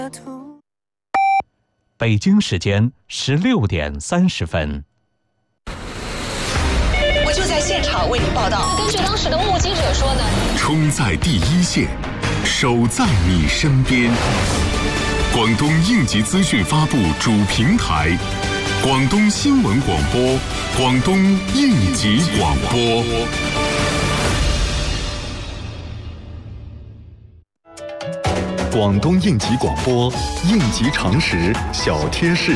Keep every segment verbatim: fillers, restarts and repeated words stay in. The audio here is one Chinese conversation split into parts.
北京时间十六点三十分。 我就在现场为您报道。 根据当时的目击者说呢， 冲在第一线，守在你身边。广东应急资讯发布主平台，广东新闻广播，广东应急广播。广东应急广播，应急常识小贴士。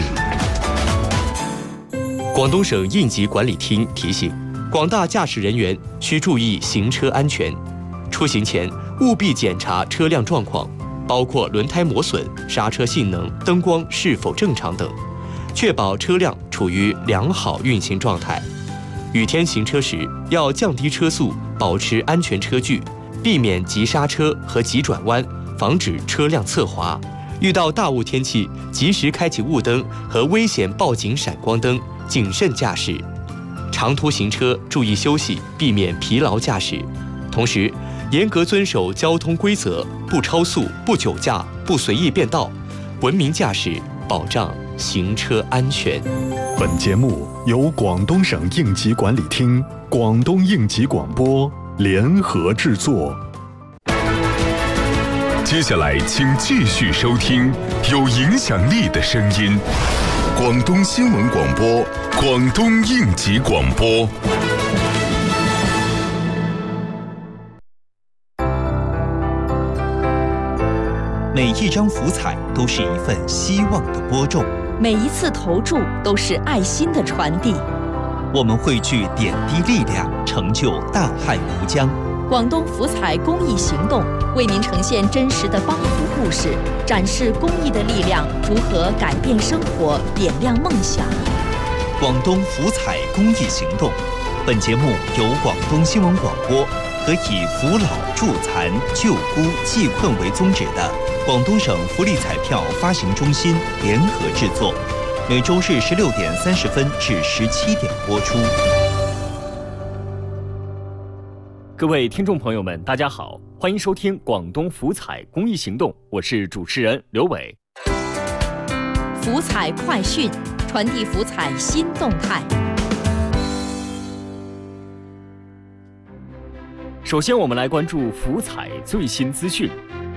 广东省应急管理厅提醒广大驾驶人员需注意行车安全，出行前务必检查车辆状况，包括轮胎磨损、刹车性能、灯光是否正常等，确保车辆处于良好运行状态。雨天行车时要降低车速，保持安全车距，避免急刹车和急转弯，防止车辆侧滑。遇到大雾天气，及时开启雾灯和危险报警闪光灯，谨慎驾驶。长途行车注意休息，避免疲劳驾驶。同时，严格遵守交通规则，不超速、不酒驾、不随意变道，文明驾驶，保障行车安全。 本节目由广东省应急管理厅、广东应急广播联合制作。接下来，请继续收听有影响力的声音——广东新闻广播、广东应急广播。 每一张福彩都是一份希望的播种， 每一次投注都是爱心的传递。 我们汇聚点滴力量，成就大汉无疆。 广东福彩公益行动为您呈现真实的帮扶故事，展示公益的力量如何改变生活，点亮梦想。 广东福彩公益行动，本节目由广东新闻广播和以扶老助残、救孤济困为宗旨的广东省福利彩票发行中心联合制作，每周日十六点三十分至十七点播出。 各位听众朋友们，大家好，欢迎收听广东福彩公益行动，我是主持人刘伟。 福彩快讯，传递福彩新动态。 首先，我们来关注福彩最新资讯。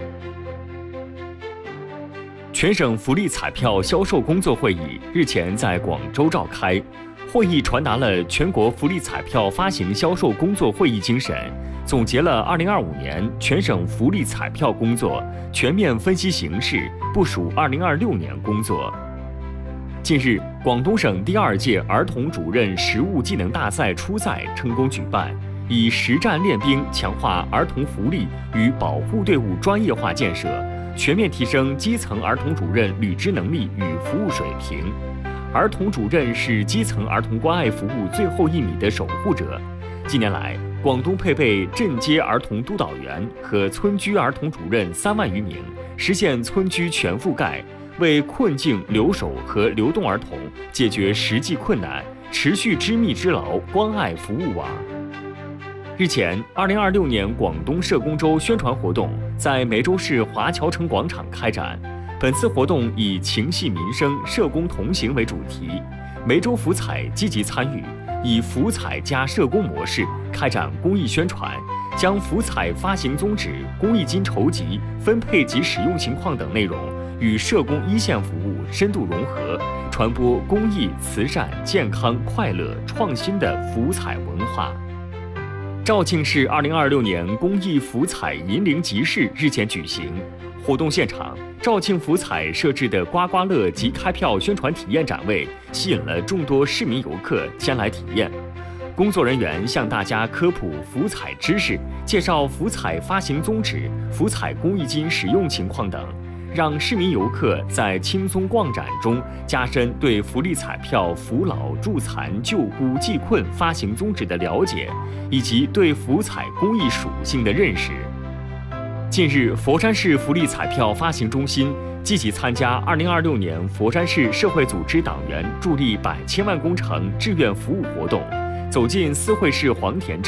全省福利彩票销售工作会议日前在广州召开。会议传达了全国福利彩票发行销售工作会议精神，总结了二零二五年全省福利彩票工作，全面分析形势，部署二零二六年工作。近日，广东省第二届儿童主任实务技能大赛初赛成功举办，以实战练兵，强化儿童福利与保护队伍专业化建设，全面提升基层儿童主任履职能力与服务水平。儿童主任是基层儿童关爱服务最后一米的守护者。近年来，广东配备镇街儿童督导员和村居儿童主任三万余名，实现村居全覆盖，为困境留守和流动儿童解决实际困难，持续织密织牢关爱服务网。日前，二零二六年广东社工周宣传活动在梅州市华侨城广场开展。本次活动以情系民生、社工同行为主题，梅州福彩积极参与，以福彩加社工模式开展公益宣传，将福彩发行宗旨、公益金筹集、分配及使用情况等内容与社工一线服务深度融合，传播公益、慈善、健康、快乐、创新的福彩文化。肇庆市二零二六年公益福彩银铃集市日前举行。活动现场，肇庆福彩设置的刮刮乐及开票宣传体验展位，吸引了众多市民游客前来体验。工作人员向大家科普福彩知识，介绍福彩发行宗旨、福彩公益金使用情况等，让市民游客在轻松逛展中加深对福利彩票扶老助残救孤济困发行宗旨的了解，以及对福彩公益属性的认识。近日，佛山市福利彩票发行中心积极参加二零二六年佛山市社会组织党员助力百千万工程志愿服务活动，走进四惠市黄田镇，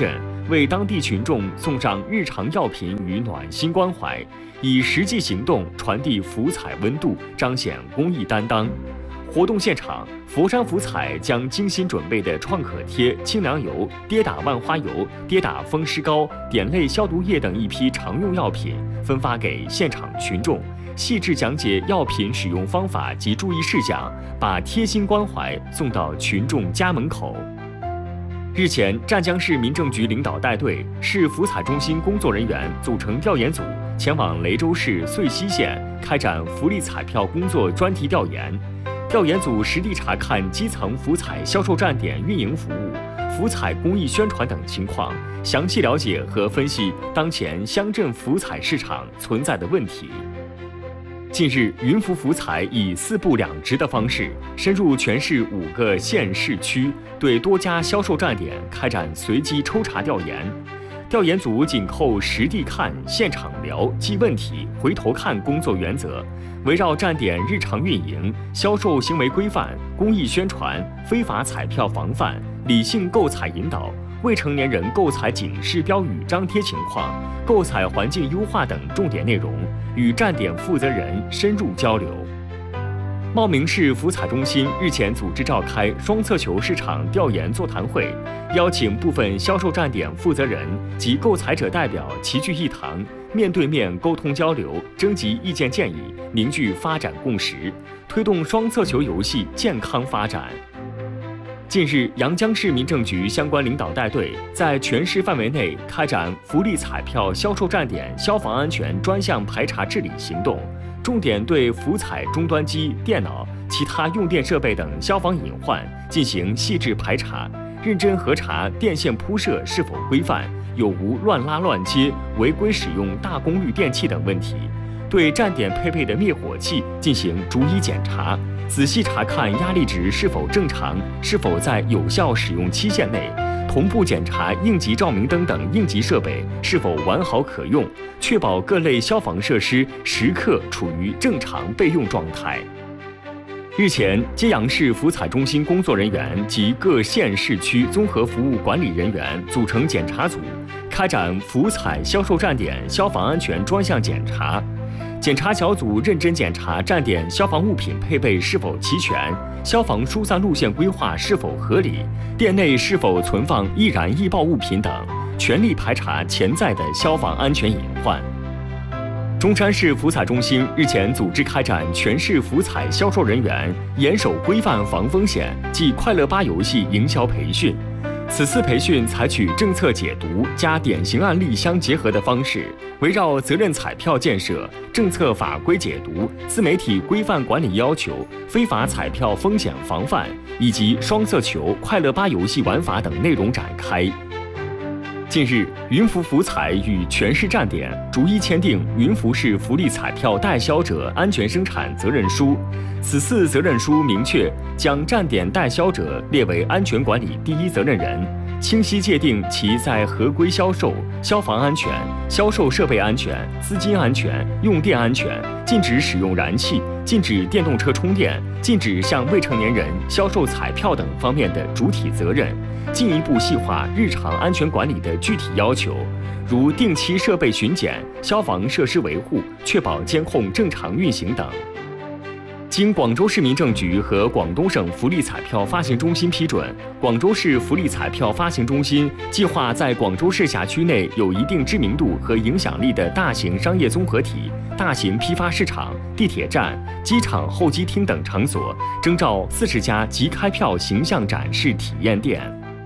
为当地群众送上日常药品与暖心关怀，以实际行动传递福彩温度，彰显公益担当。活动现场，佛山福彩将精心准备的创可贴、清凉油、跌打万花油、跌打风湿膏、碘类消毒液等一批常用药品分发给现场群众，细致讲解药品使用方法及注意事项，把贴心关怀送到群众家门口。日前，湛江市民政局领导带队，市福彩中心工作人员组成调研组，前往雷州市遂溪县开展福利彩票工作专题调研。调研组实地查看基层福彩销售站点运营服务、福彩公益宣传等情况，详细了解和分析当前乡镇福彩市场存在的问题。近日，云福福彩以四部两直的方式，深入全市五个县市区，对多家销售站点开展随机抽查调研。调研组紧扣实地看、现场聊、记问题、回头看工作原则，围绕站点日常运营、销售行为规范、公益宣传、非法彩票防范、理性购彩引导、未成年人购彩警示标语张贴情况、购彩环境优化等重点内容，与站点负责人深入交流。茂名市福彩中心日前组织召开双色球市场调研座谈会，邀请部分销售站点负责人及购彩者代表齐聚一堂，面对面沟通交流，征集意见建议，凝聚发展共识，推动双色球游戏健康发展。近日，阳江市民政局相关领导带队，在全市范围内开展福利彩票销售站点消防安全专项排查治理行动，重点对福彩终端机、电脑、其他用电设备等消防隐患进行细致排查，认真核查电线铺设是否规范，有无乱拉乱接、违规使用大功率电器等问题，对站点配备的灭火器进行逐一检查，仔细查看压力值是否正常，是否在有效使用期限内，同步检查应急照明灯等应急设备是否完好可用，确保各类消防设施时刻处于正常备用状态。日前，揭阳市福彩中心工作人员及各县市区综合服务管理人员组成检查组，开展福彩销售站点消防安全专项检查。检查小组认真检查站点消防物品配备是否齐全，消防疏散路线规划是否合理，店内是否存放易燃易爆物品等，全力排查潜在的消防安全隐患。中山市福彩中心日前组织开展全市福彩销售人员严守规范防风险暨快乐吧游戏营销培训。此次培训采取政策解读加典型案例相结合的方式，围绕责任彩票建设、政策法规解读、自媒体规范管理要求、非法彩票风险防范以及双色球、快乐吧游戏玩法等内容展开。近日，云福福彩与全市站点逐一签订云福市福利彩票代销者安全生产责任书。此次责任书明确将站点代销者列为安全管理第一责任人，清晰界定其在合规销售、消防安全、销售设备安全、资金安全、用电安全、禁止使用燃气、禁止电动车充电、禁止向未成年人销售彩票等方面的主体责任，进一步细化日常安全管理的具体要求，如定期设备巡检、消防设施维护，确保监控正常运行等。经广州市民政局和广东省福利彩票发行中心批准，广州市福利彩票发行中心计划在广州市辖区内有一定知名度和影响力的大型商业综合体、大型批发市场、地铁站、机场候机厅等场所征召四十家即开票形象展示体验店。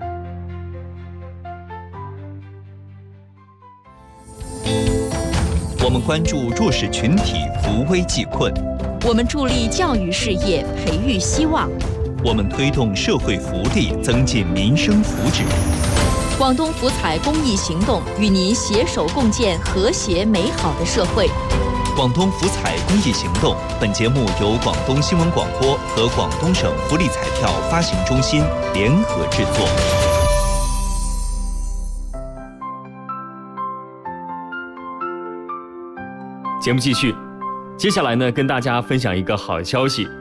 我们关注弱势群体扶危济困， 我们助力教育事业培育希望， 我们推动社会福利增进民生福祉。 广东福彩公益行动与您携手共建和谐美好的社会。 广东福彩公益行动，本节目由广东新闻广播和广东省福利彩票发行中心联合制作。 节目继续，接下来呢，跟大家分享一个好消息。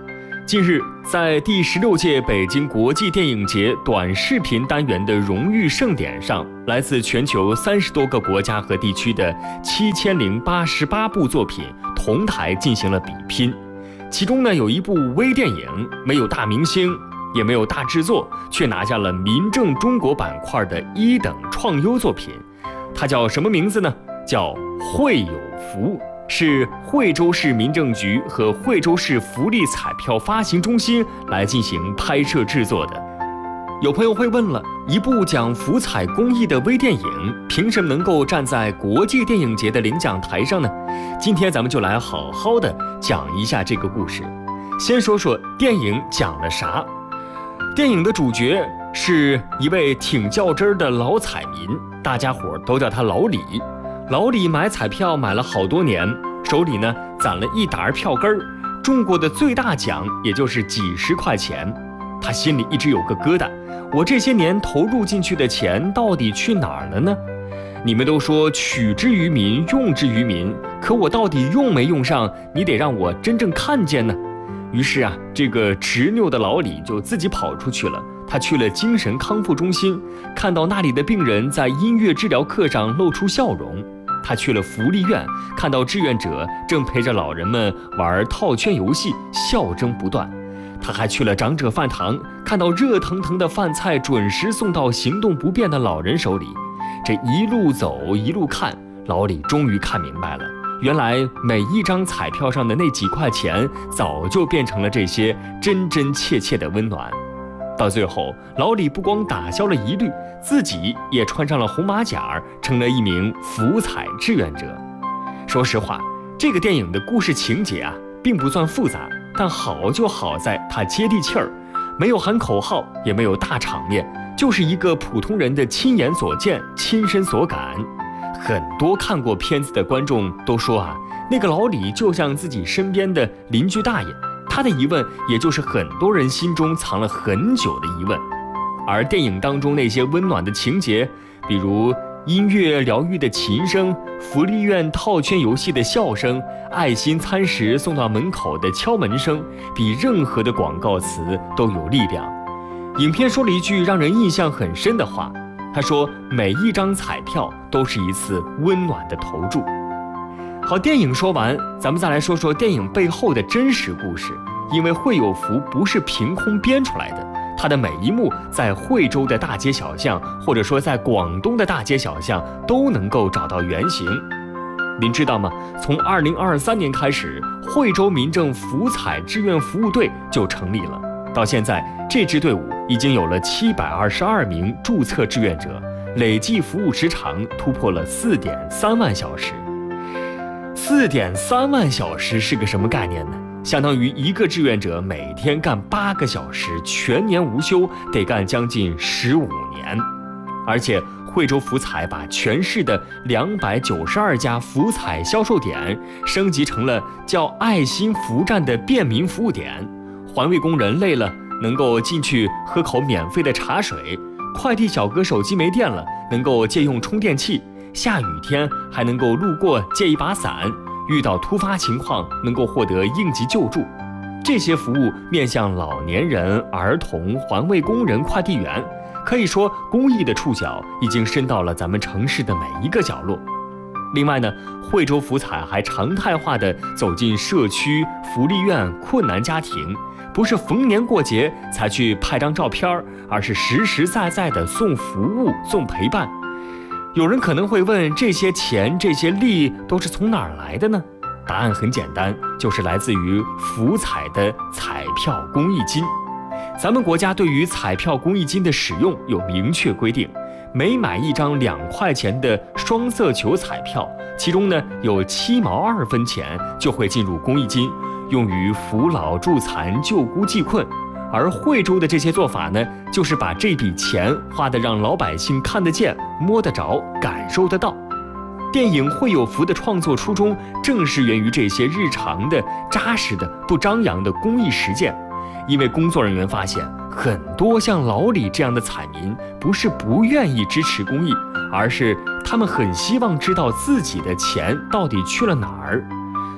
近日，在第十六届北京国际电影节短视频单元的荣誉盛典上，来自全球三十多个国家和地区的七千零八十八部作品同台进行了比拼。其中呢，有一部微电影，没有大明星，也没有大制作，却拿下了民政中国板块的一等创优作品。它叫什么名字呢？叫惠有福。是惠州市民政局和惠州市福利彩票发行中心来进行拍摄制作的。有朋友会问了，一部讲福彩公益的微电影，凭什么能够站在国际电影节的领奖台上呢？今天咱们就来好好的讲一下这个故事。先说说电影讲了啥。电影的主角是一位挺较真儿的老彩民，大家伙都叫他老李。老李买彩票买了好多年，手里呢攒了一沓票根儿，中过的最大奖也就是几十块钱。他心里一直有个疙瘩，我这些年投入进去的钱到底去哪儿了呢？你们都说取之于民，用之于民，可我到底用没用上？你得让我真正看见呢。于是啊，这个执拗的老李就自己跑出去了。他去了精神康复中心，看到那里的病人在音乐治疗课上露出笑容。他去了福利院，看到志愿者正陪着老人们玩套圈游戏，笑声不断。他还去了长者饭堂，看到热腾腾的饭菜准时送到行动不便的老人手里。这一路走一路看，老李终于看明白了，原来每一张彩票上的那几块钱，早就变成了这些真真切切的温暖。到最后，老李不光打消了疑虑，自己也穿上了红马甲，成了一名福彩志愿者。说实话，这个电影的故事情节啊，并不算复杂，但好就好在它接地气儿，没有喊口号，也没有大场面，就是一个普通人的亲眼所见、亲身所感。很多看过片子的观众都说啊，那个老李就像自己身边的邻居大爷。他的疑问也就是很多人心中藏了很久的疑问。而电影当中那些温暖的情节，比如音乐疗愈的琴声，福利院套圈游戏的笑声，爱心餐食送到门口的敲门声，比任何的广告词都有力量。影片说了一句让人印象很深的话，他说每一张彩票都是一次温暖的投注。好，电影说完，咱们再来说说电影背后的真实故事。因为惠有福不是凭空编出来的，它的每一幕在惠州的大街小巷，或者说在广东的大街小巷，都能够找到原型。您知道吗？从二零二三年开始，惠州民政福彩志愿服务队就成立了。到现在，这支队伍已经有了七百二十二名注册志愿者，累计服务时长突破了四点三万小时。四点三万小时是个什么概念呢？相当于一个志愿者每天干八个小时，全年无休，得干将近十五年。而且惠州福彩把全市的两百九十二家福彩销售点升级成了叫爱心福站的便民服务点，环卫工人累了能够进去喝口免费的茶水，快递小哥手机没电了能够借用充电器，下雨天还能够路过借一把伞，遇到突发情况能够获得应急救助。这些服务面向老年人、儿童、环卫工人、快递员，可以说公益的触角已经伸到了咱们城市的每一个角落。另外呢，惠州福彩还常态化地走进社区、福利院、困难家庭，不是逢年过节才去拍张照片，而是实实在在地送服务、送陪伴。有人可能会问，这些钱、这些利都是从哪儿来的呢？答案很简单，就是来自于福彩的彩票公益金。咱们国家对于彩票公益金的使用有明确规定，每买一张两块钱的双色球彩票，其中呢有七毛二分钱就会进入公益金，用于扶老助残、救孤济困。而惠州的这些做法呢，就是把这笔钱花得让老百姓看得见、摸得着、感受得到。电影《惠有福》的创作初衷，正是源于这些日常的、扎实的、不张扬的公益实践。因为工作人员发现，很多像老李这样的彩民，不是不愿意支持公益，而是他们很希望知道自己的钱到底去了哪儿。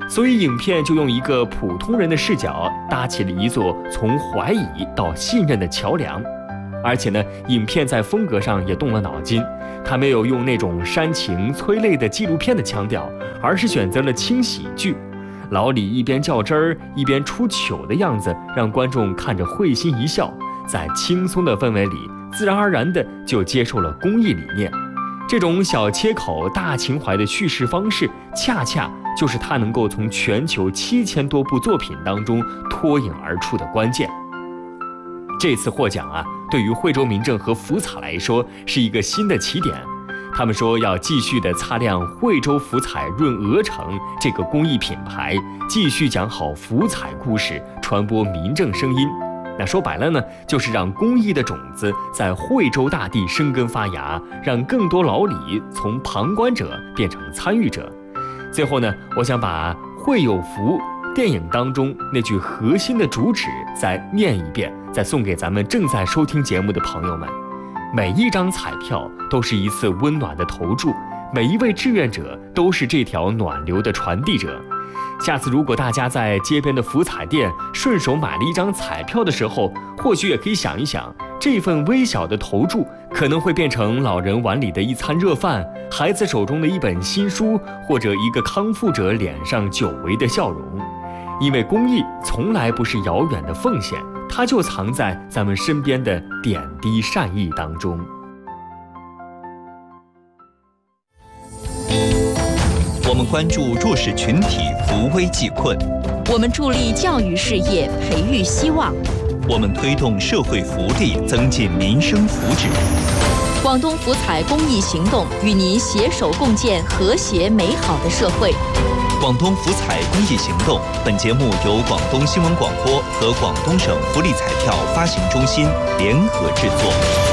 所以影片就用一个普通人的视角搭起了一座从怀疑到信任的桥梁。而且呢，影片在风格上也动了脑筋，它没有用那种煽情催泪的纪录片的腔调，而是选择了轻喜剧。老李一边较真儿一边出糗的样子，让观众看着会心一笑，在轻松的氛围里自然而然的就接受了公益理念。这种小切口大情怀的叙事方式，恰恰就是他能够从全球七千多部作品当中脱颖而出的关键。这次获奖啊，对于惠州民政和福彩来说是一个新的起点。他们说要继续的擦亮惠州福彩润鹅城这个公益品牌，继续讲好福彩故事，传播民政声音。那说白了呢，就是让公益的种子在惠州大地生根发芽，让更多老李从旁观者变成参与者。最后呢，我想把惠有福电影当中那句核心的主旨再念一遍，再送给咱们正在收听节目的朋友们。每一张彩票都是一次温暖的投注，每一位志愿者都是这条暖流的传递者。下次如果大家在街边的福彩店顺手买了一张彩票的时候，或许也可以想一想，这份微小的投注可能会变成老人碗里的一餐热饭，孩子手中的一本新书，或者一个康复者脸上久违的笑容。因为公益从来不是遥远的奉献，它就藏在咱们身边的点滴善意当中。 我们关注弱势群体扶危济困， 我们助力教育事业培育希望， 我们推动社会福利增进民生福祉。 广东福彩公益行动与您携手共建和谐美好的社会。 广东福彩公益行动，本节目由广东新闻广播和广东省福利彩票发行中心联合制作。